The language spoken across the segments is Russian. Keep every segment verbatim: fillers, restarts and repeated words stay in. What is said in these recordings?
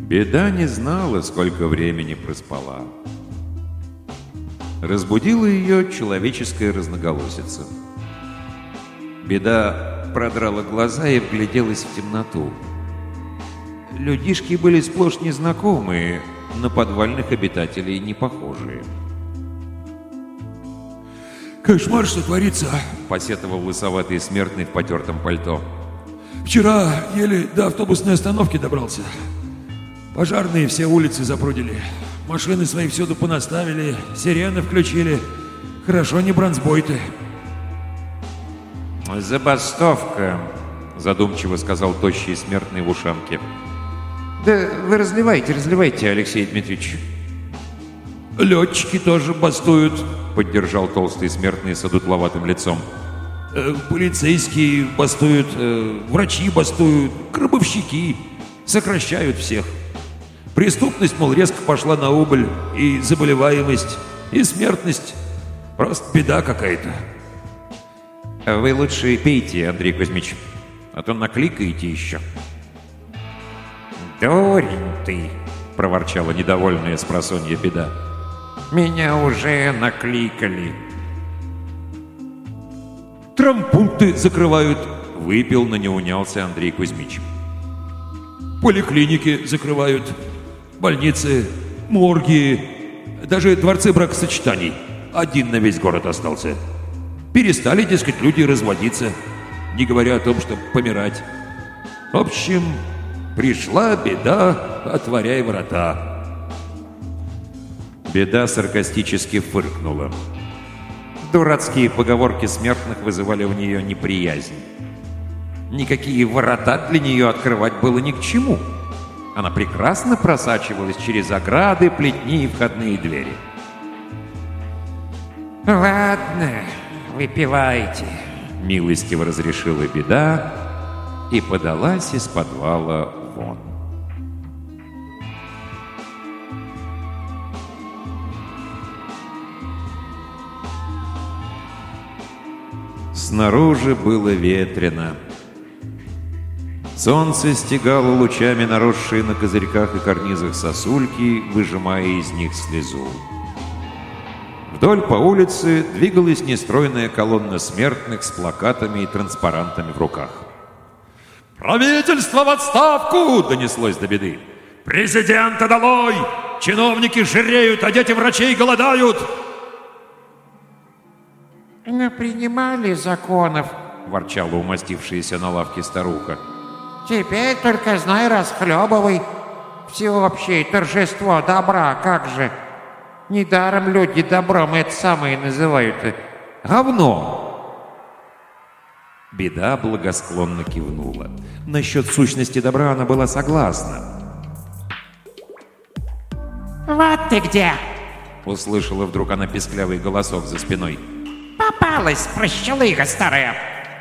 Беда не знала, сколько времени проспала. Разбудила ее человеческая разноголосица. Беда продрала глаза и вгляделась в темноту. Людишки были сплошь незнакомые, на подвальных обитателей не похожие. «Кошмар, что творится!» — посетовал лысоватый смертный в потертом пальто. «Вчера еле до автобусной остановки добрался. Пожарные все улицы запрудили. Машины свои всюду понаставили, сирены включили. Хорошо не бронзбойты». «Забастовка», — задумчиво сказал тощий смертный в ушанке. «Да вы разливайте, разливайте, Алексей Дмитриевич». «Летчики тоже бастуют», — поддержал толстый смертный с одутловатым лицом. э, «Полицейские бастуют, э, врачи бастуют, гробовщики. Сокращают всех. Преступность, мол, резко пошла на убыль, и заболеваемость, и смертность. Просто беда какая-то». «Вы лучше пейте, Андрей Кузьмич, а то накликаете еще». «Дурень ты!» — проворчала недовольная спросонья Беда. «Меня уже накликали». «Травмпункты закрывают», — выпил, но не унялся Андрей Кузьмич. «Поликлиники закрывают, больницы, морги, даже дворцы бракосочетаний. Один на весь город остался. Перестали, дескать, люди разводиться, не говоря о том, чтобы помирать. В общем, пришла беда, отворяй врата». Беда саркастически фыркнула. Дурацкие поговорки смертных вызывали у нее неприязнь. Никакие ворота для нее открывать было ни к чему. Она прекрасно просачивалась через ограды, плетни и входные двери. «Ладно, выпивайте», — милостиво разрешила Беда и подалась из подвала вон. Снаружи было ветрено. Солнце стегало лучами наросшие на козырьках и карнизах сосульки, выжимая из них слезу. Вдоль по улице двигалась нестройная колонна смертных с плакатами и транспарантами в руках. «Правительство в отставку!» — донеслось до Беды. «Президента долой! Чиновники жиреют, а дети врачей голодают!» «Напринимали законов», — ворчала умастившаяся на лавке старуха. «Теперь только знай, расхлебывай. Всеобщее торжество добра, как же. Недаром люди добром это самое называют. Говно!» Беда благосклонно кивнула. Насчет сущности добра она была согласна. «Вот ты где!» — услышала вдруг она песклявый голосок за спиной. «Попалась, прощелыга старая!»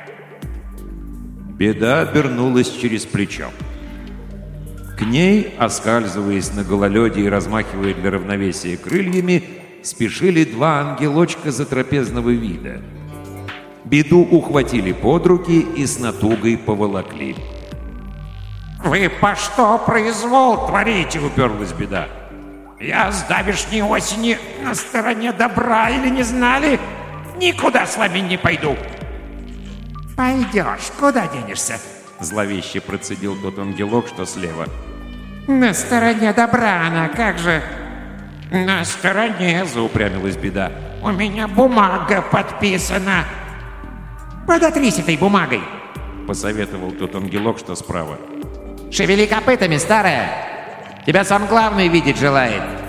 Беда обернулась через плечо. К ней, оскальзываясь на гололеде и размахивая для равновесия крыльями, спешили два ангелочка затрапезного вида. Беду ухватили под руки и с натугой поволокли. «Вы по что произвол творите?» — уперлась Беда. «Я с давешней осени на стороне добра, или не знали? Никуда с вами не пойду!» «Пойдешь, куда денешься?» — зловеще процедил тот ангелок, что слева. «На стороне добра она, как же?» «На стороне», — заупрямилась Беда. «У меня бумага подписана». «Подотрись этой бумагой», — посоветовал тот ангелок, что справа. «Шевели копытами, старая. Тебя сам главный видеть желает».